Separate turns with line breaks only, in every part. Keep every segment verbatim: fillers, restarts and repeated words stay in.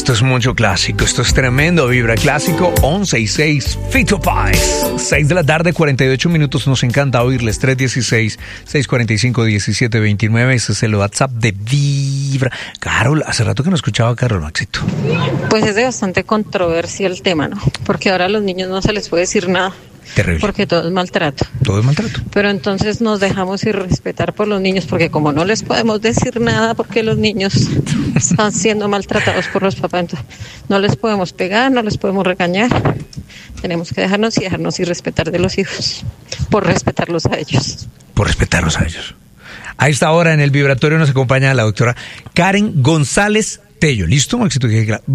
Esto es mucho clásico, esto es tremendo, Vibra Clásico, once y seis, Fito Páez, seis de la tarde, cuarenta y ocho minutos, nos encanta oírles, tres uno seis, seis cuatro cinco, uno siete dos nueve, ese es el WhatsApp de Vibra. Carol, hace rato que no escuchaba a Carol, Maxito.
Pues es de bastante controversia el tema, ¿no? Porque ahora a los niños no se les puede decir nada.
Terrible.
Porque todo es maltrato.
Todo es maltrato.
Pero entonces nos dejamos irrespetar por los niños, porque como no les podemos decir nada, porque los niños están siendo maltratados por los papás, entonces no les podemos pegar, no les podemos regañar. Tenemos que dejarnos y dejarnos irrespetar de los hijos, por respetarlos a ellos.
Por respetarlos a ellos. A esta hora en el vibratorio nos acompaña la doctora Karen González Tello. ¿Listo, Maxito?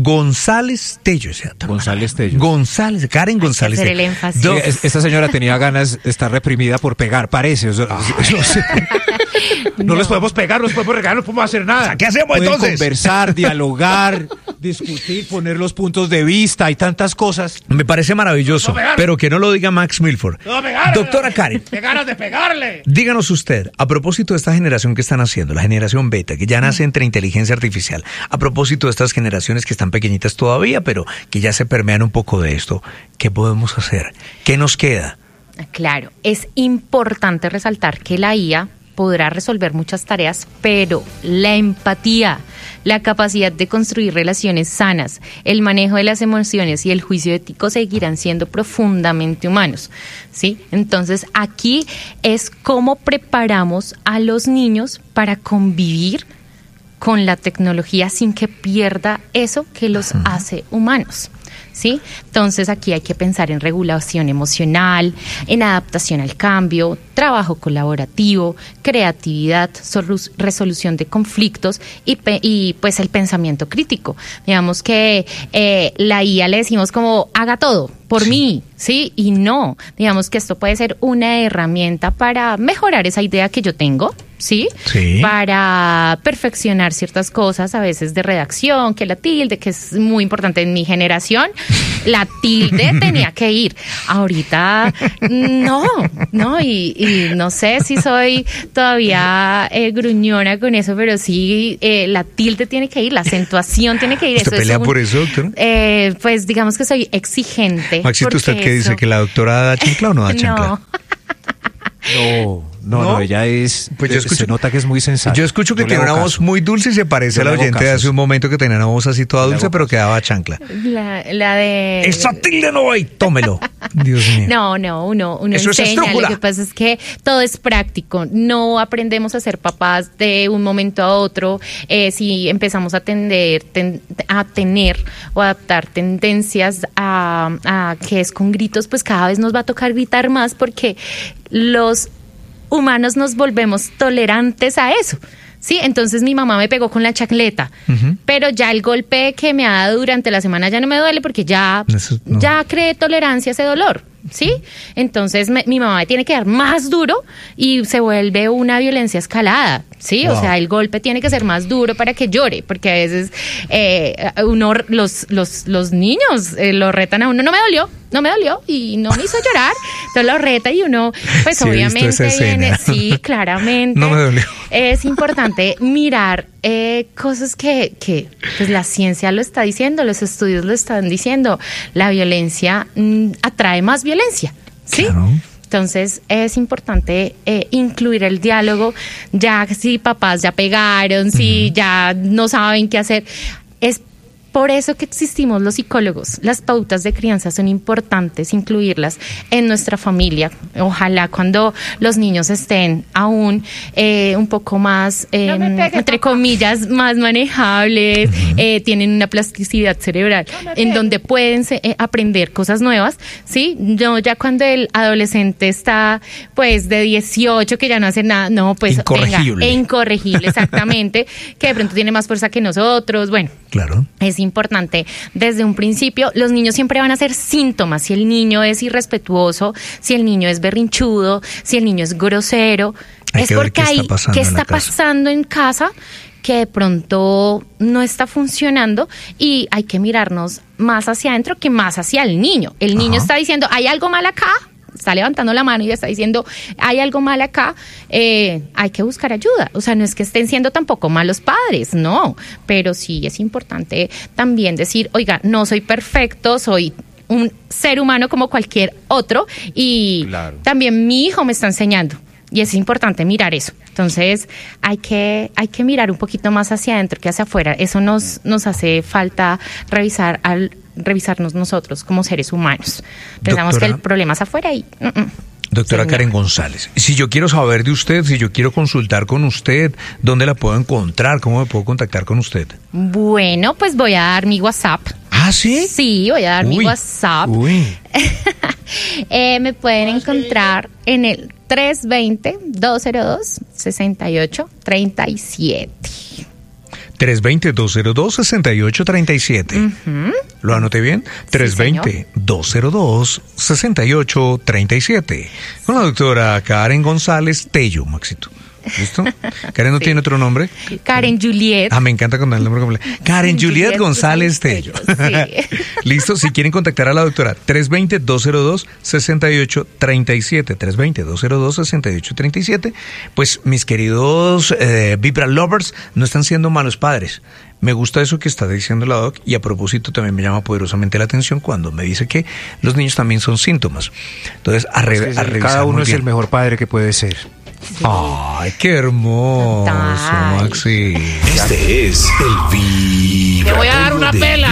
González Tello. ¿Cierto?
González Tello.
González, Karen González Tello.
El énfasis.
Do, es, esta señora tenía ganas de estar reprimida por pegar, parece. O sea, ah, no, sé. no, no les podemos pegar, no les podemos regalar, no podemos hacer nada.
¿Qué hacemos
Pueden
entonces?
Conversar, dialogar, discutir, poner los puntos de vista, hay tantas cosas.
Me parece maravilloso,
no
pero que no lo diga Max Milford.
No, pegar,
Doctora Karen.
¡Qué ganas de pegarle!
Díganos usted, a propósito de esta generación que están haciendo, la generación beta, que ya nace entre inteligencia artificial, a propósito de estas generaciones que están pequeñitas todavía, pero que ya se permean un poco de esto, ¿qué podemos hacer? ¿Qué nos queda?
Claro, es importante resaltar que la I A podrá resolver muchas tareas, pero la empatía, la capacidad de construir relaciones sanas, el manejo de las emociones y el juicio ético seguirán siendo profundamente humanos, ¿sí? Entonces, aquí es cómo preparamos a los niños para convivir con la tecnología sin que pierda eso que los hace humanos, ¿sí? Entonces aquí hay que pensar en regulación emocional, en adaptación al cambio, trabajo colaborativo, creatividad, solu- resolución de conflictos y, pe- y pues el pensamiento crítico. Digamos que eh, la I A le decimos como haga todo por sí. mí, ¿sí? Y no, digamos que esto puede ser una herramienta para mejorar esa idea que yo tengo, ¿sí?
Sí.
Para perfeccionar ciertas cosas, a veces de redacción, que la tilde, que es muy importante en mi generación, la tilde tenía que ir. Ahorita, no, no, y, y no sé si soy todavía eh, gruñona con eso, pero sí, eh, la tilde tiene que ir, la acentuación tiene que ir.
¿Usted
eso
pelea
es un,
por eso, doctor?
Eh, pues digamos que soy exigente.
Maxito, ¿usted qué
eso...
dice? ¿Que la doctora da chancla o no da chancla?
No.
No, no, no,
¿No?
ella es,
Pues yo escucho,
se nota que es muy sensata.
Yo escucho que
Yo
tiene una voz
caso.
muy dulce y se parece
Yo
a la
le hago
oyente de
casos.
hace un momento que tenía una voz así toda
Yo le
dulce,
hago
pero
casos.
que daba chancla.
La, la de...
¡Esa tilde no hay! ¡Tómelo! Dios mío.
No, no, uno, uno
Eso es
enseña.
estrújula.
Lo que pasa es que todo es práctico. No aprendemos a ser papás de un momento a otro. Eh, si empezamos a tender, ten, a tener o adaptar tendencias a, a que es con gritos, pues cada vez nos va a tocar gritar más porque los humanos nos volvemos tolerantes a eso. Sí, entonces mi mamá me pegó con la chancleta, uh-huh. pero ya el golpe que me ha dado durante la semana ya no me duele porque ya, Eso, no. ya creé tolerancia a ese dolor, ¿sí? Entonces me, mi mamá me tiene que dar más duro y se vuelve una violencia escalada, ¿sí? Wow. O sea, el golpe tiene que ser más duro para que llore, porque a veces eh, uno, los, los, los niños eh, lo retan a uno, no me dolió, no me dolió y no me hizo llorar, entonces lo reta y uno, pues sí, obviamente viene, sí, claramente.
No me dolió.
Es importante mirar eh, cosas que, que pues la ciencia lo está diciendo, los estudios lo están diciendo, la violencia mm, atrae más violencia, ¿sí?
Claro.
Entonces es importante eh, incluir el diálogo, ya si papás ya pegaron, si uh-huh. ya no saben qué hacer, es por eso que existimos los psicólogos. Las pautas de crianza son importantes incluirlas en nuestra familia. Ojalá cuando los niños estén aún eh, un poco más, eh, no pegue, entre papá. comillas, más manejables, uh-huh. eh, tienen una plasticidad cerebral no en donde pueden eh, aprender cosas nuevas, ¿sí? No, ya cuando el adolescente está pues de dieciocho que ya no hace nada, no, pues
incorregible.
Venga, incorregible, exactamente, que de pronto tiene más fuerza que nosotros, bueno.
Claro.
Es importante desde un principio, los niños siempre van a ser síntomas, si el niño es irrespetuoso, si el niño es berrinchudo, si el niño es grosero,
hay
es
que
porque
ver qué
hay
está pasando
qué
en
está
la casa.
pasando en casa que de pronto no está funcionando y hay que mirarnos más hacia adentro que más hacia el niño. El niño
Ajá.
está diciendo, hay algo mal acá, está levantando la mano y está diciendo, hay algo mal acá, eh, hay que buscar ayuda. O sea, no es que estén siendo tampoco malos padres, no, pero sí es importante también decir, oiga, no soy perfecto, soy un ser humano como cualquier otro y claro, también mi hijo me está enseñando y es importante mirar eso. Entonces hay que hay que mirar un poquito más hacia adentro que hacia afuera. Eso nos nos hace falta revisar al revisarnos nosotros como seres humanos. Pensamos Doctora, que el problema es afuera y uh -uh.
Doctora Señor. Karen González, si yo quiero saber de usted, si yo quiero consultar con usted, ¿dónde la puedo encontrar? ¿Cómo me puedo contactar con usted?
Bueno, pues voy a dar mi WhatsApp.
¿Ah, sí?
Sí, voy a dar uy, mi WhatsApp.
Uy.
eh, me pueden encontrar en el tres dos cero, dos cero dos, seis ocho tres siete.
tres dos cero, dos cero dos, seis ocho tres siete. Uh-huh. ¿Lo anoté bien? tres dos cero, dos cero dos, seis ocho tres siete. Con la doctora Karen González Tello, Maxito. ¿Listo? Karen no sí. tiene otro nombre.
Karen Juliet.
Ah, me encanta con el nombre completo. Karen Juliet, Juliet González Tello. Sí. ¿Listo? Si quieren contactar a la doctora, tres dos cero, dos cero dos, seis ocho tres siete. tres dos cero, dos cero dos, seis ocho tres siete. Pues mis queridos eh, Vibra Lovers, no están siendo malos padres. Me gusta eso que está diciendo la doc y a propósito también me llama poderosamente la atención cuando me dice que los niños también son síntomas. Entonces, a, re,
es
a revisar
cada uno
muy
es
bien.
el mejor padre que puede ser.
Sí. Ay, qué hermoso, Total. Maxi.
Este es el Vibra.
Te voy a dar una pela.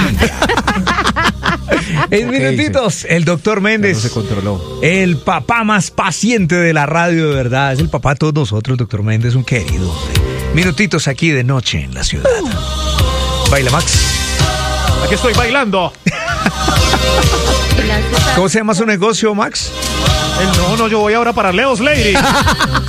En minutitos, el doctor Méndez.
No se controló.
El papá más paciente de la radio, de verdad. Es el papá de todos nosotros, doctor Méndez, un querido hombre. Minutitos aquí de noche en la ciudad. Baila, Max.
Aquí estoy bailando.
¿Cómo se llama su negocio, Max?
El, no, no, yo voy ahora para Leo's Lady.